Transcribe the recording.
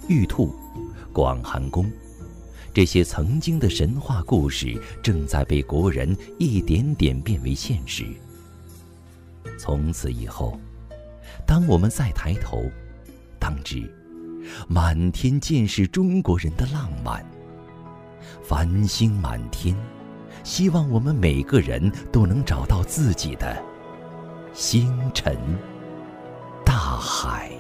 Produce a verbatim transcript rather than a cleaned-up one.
玉兔、广寒宫，这些曾经的神话故事正在被国人一点点变为现实。从此以后，当我们再抬头，当知满天尽是中国人的浪漫。繁星满天，希望我们每个人都能找到自己的星辰大海。